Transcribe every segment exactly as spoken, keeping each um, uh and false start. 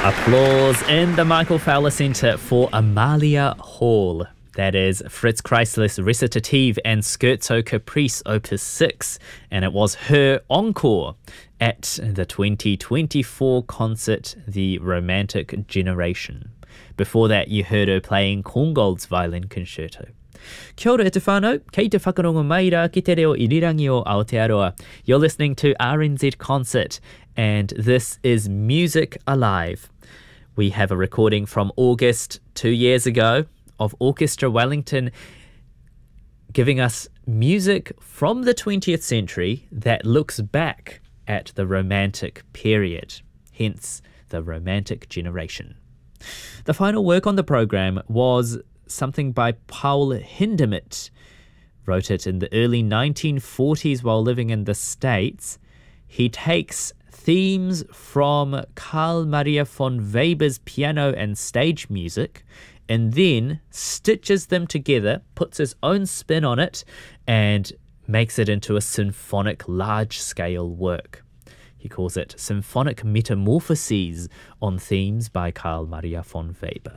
Applause in the Michael Fowler Centre for Amalia Hall. That is Fritz Kreisler's Recitative and Scherzo Caprice Opus six, and it was her encore at the twenty twenty-four concert, The Romantic Generation. Before that, you heard her playing Korngold's Violin Concerto. Kia ora e te whānau, kei te whakarongo maira ki te reo irirangi o Aotearoa. You're listening to R N Z Concert, and this is Music Alive. We have a recording from August two years ago of Orchestra Wellington giving us music from the twentieth century that looks back at the Romantic period, hence the Romantic Generation. The final work on the program was something by Paul Hindemith. Wrote it in the early nineteen forties while living in the States. He takes themes from Carl Maria von Weber's piano and stage music and then stitches them together, puts his own spin on it, and makes it into a symphonic large-scale work. He calls it Symphonic Metamorphoses on Themes by Carl Maria von Weber.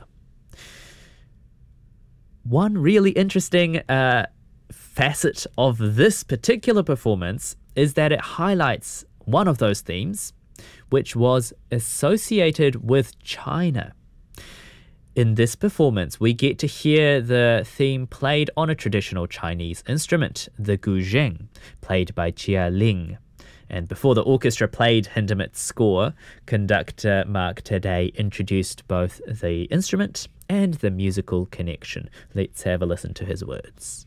One really interesting uh, facet of this particular performance is that it highlights one of those themes, which was associated with China. In this performance, we get to hear the theme played on a traditional Chinese instrument, the guzheng, played by Jia Ling. And before the orchestra played Hindemith's score, conductor Mark Taddei introduced both the instrument and the musical connection. Let's have a listen to his words.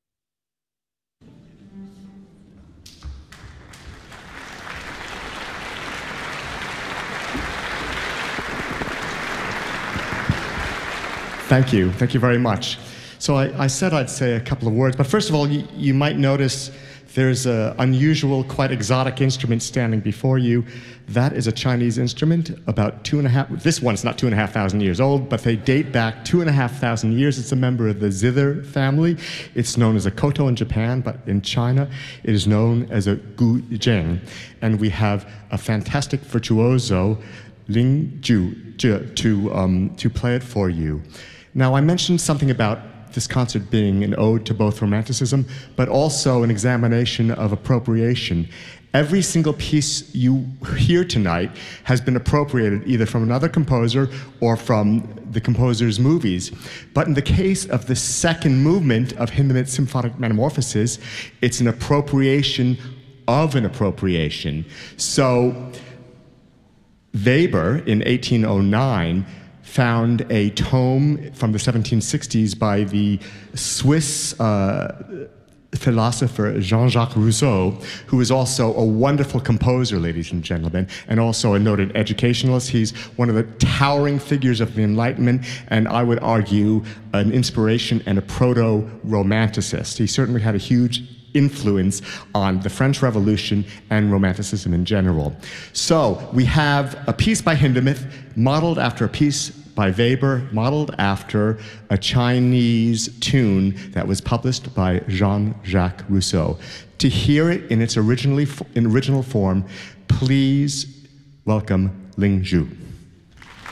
Thank you. Thank you very much. So I, I said I'd say a couple of words, but first of all, you, you might notice there's an unusual, quite exotic instrument standing before you. That is a Chinese instrument, about two and a half, this one's not two and a half thousand years old, but they date back two and a half thousand years. It's a member of the zither family. It's known as a koto in Japan, but in China, it is known as a guzheng. And we have a fantastic virtuoso, Ling Ju, to, um, to play it for you. Now, I mentioned something about this concert being an ode to both Romanticism, but also an examination of appropriation. Every single piece you hear tonight has been appropriated either from another composer or from the composer's movies. But in the case of the second movement of Hindemith's Symphonic Metamorphoses, it's an appropriation of an appropriation. So Weber, in eighteen oh nine, found a tome from the seventeen sixties by the Swiss uh, philosopher Jean-Jacques Rousseau, who is also a wonderful composer, ladies and gentlemen, and also a noted educationalist. He's one of the towering figures of the Enlightenment, and I would argue an inspiration and a proto-romanticist. He certainly had a huge influence on the French Revolution and Romanticism in general. So we have a piece by Hindemith modeled after a piece by Weber, modeled after a Chinese tune that was published by Jean-Jacques Rousseau. To hear it in its originally in original form, please welcome Ling Ju.